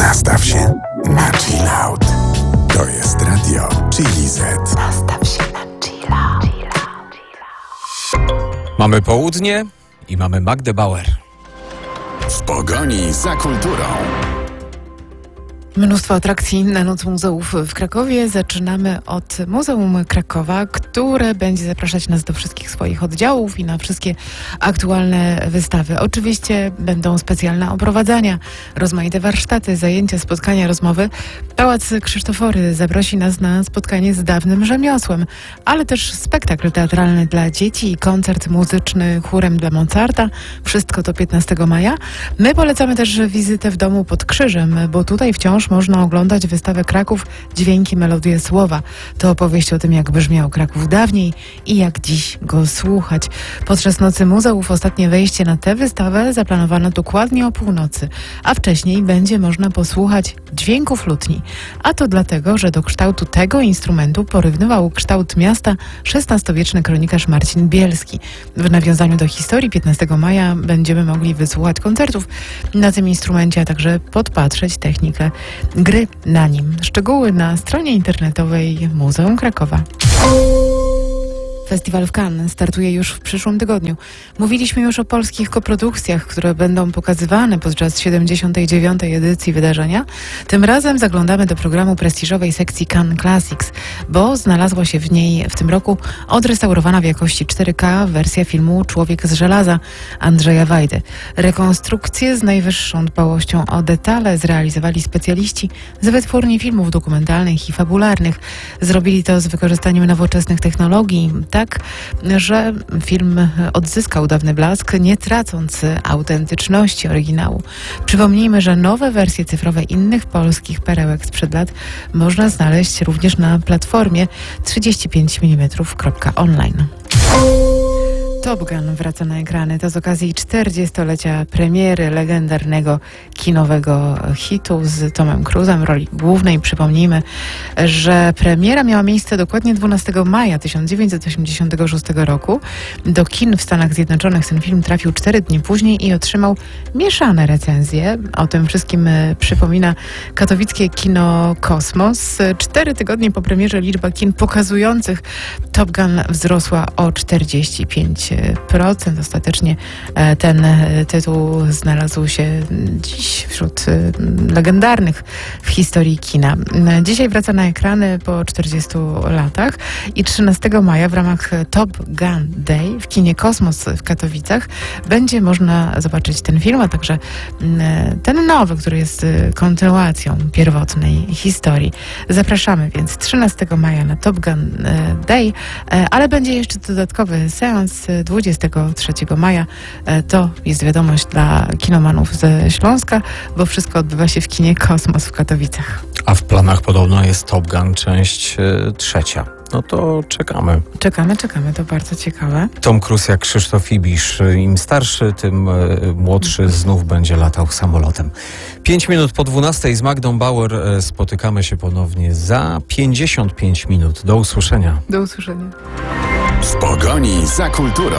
Nastaw się na chill out. To jest radio Chili Z. Nastaw się na chill out. Mamy południe i mamy Magdę Bauer. W pogoni za kulturą. Mnóstwo atrakcji na Noc Muzeów w Krakowie. Zaczynamy od Muzeum Krakowa, które będzie zapraszać nas do wszystkich swoich oddziałów i na wszystkie aktualne wystawy. Oczywiście będą specjalne oprowadzania, rozmaite warsztaty, zajęcia, spotkania, rozmowy. Pałac Krzysztofory zaprosi nas na spotkanie z dawnym rzemiosłem, ale też spektakl teatralny dla dzieci i koncert muzyczny chórem dla Mozarta. Wszystko to 15 maja. My polecamy też wizytę w domu pod Krzyżem, bo tutaj wciąż można oglądać wystawę Kraków Dźwięki, melodie, słowa. To opowieść o tym, jak brzmiał Kraków dawniej i jak dziś go słuchać. Podczas Nocy Muzeów ostatnie wejście na tę wystawę zaplanowano dokładnie o północy, a wcześniej będzie można posłuchać dźwięków lutni. A to dlatego, że do kształtu tego instrumentu porównywał kształt miasta XVI-wieczny kronikarz Marcin Bielski. W nawiązaniu do historii 15 maja będziemy mogli wysłuchać koncertów na tym instrumencie, a także podpatrzeć technikę gry na nim. Szczegóły na stronie internetowej Muzeum Krakowa. Festiwal w Cannes startuje już w przyszłym tygodniu. Mówiliśmy już o polskich koprodukcjach, które będą pokazywane podczas 79. edycji wydarzenia. Tym razem zaglądamy do programu prestiżowej sekcji Cannes Classics, bo znalazła się w niej w tym roku odrestaurowana w jakości 4K wersja filmu Człowiek z żelaza Andrzeja Wajdy. Rekonstrukcję z najwyższą dbałością o detale zrealizowali specjaliści z wytwórni filmów dokumentalnych i fabularnych. Zrobili to z wykorzystaniem nowoczesnych technologii, tak, że film odzyskał dawny blask, nie tracąc autentyczności oryginału. Przypomnijmy, że nowe wersje cyfrowe innych polskich perełek sprzed lat można znaleźć również na platformie 35mm.online. Top Gun wraca na ekrany. To z okazji 40-lecia premiery legendarnego kinowego hitu z Tomem Cruise'em w roli głównej. Przypomnijmy, że premiera miała miejsce dokładnie 12 maja 1986 roku. Do kin w Stanach Zjednoczonych ten film trafił 4 dni później i otrzymał mieszane recenzje. O tym wszystkim przypomina katowickie kino Kosmos. 4 tygodnie po premierze liczba kin pokazujących Top Gun wzrosła o 45%. Ostatecznie ten tytuł znalazł się dziś wśród legendarnych w historii kina. Dzisiaj wraca na ekrany po 40 latach i 13 maja w ramach Top Gun Day w kinie Kosmos w Katowicach będzie można zobaczyć ten film, a także ten nowy, który jest kontynuacją pierwotnej historii. Zapraszamy więc 13 maja na Top Gun Day, ale będzie jeszcze dodatkowy seans 23 maja. To jest wiadomość dla kinomanów ze Śląska, bo wszystko odbywa się w kinie Kosmos w Katowicach. A w planach podobno jest Top Gun część 3. No to czekamy. Czekamy, to bardzo ciekawe. Tom Cruise jak Krzysztof Ibisz. Im starszy, tym młodszy znów będzie latał samolotem. 5 minut po 12 z Magdą Bauer spotykamy się ponownie za 55 minut. Do usłyszenia. Do usłyszenia. W pogoni za kulturą.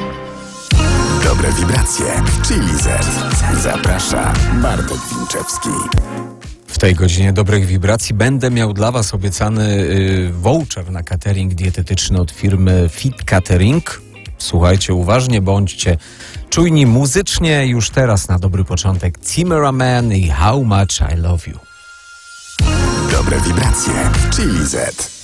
Dobre wibracje w Chili Z. Zaprasza Bartek Winczewski. W tej godzinie dobrych wibracji będę miał dla Was obiecany voucher na catering dietetyczny od firmy Fit Catering. Słuchajcie uważnie, bądźcie czujni muzycznie. Już teraz na dobry początek Zimmerman i How Much I Love You. Dobre wibracje w Chili Z.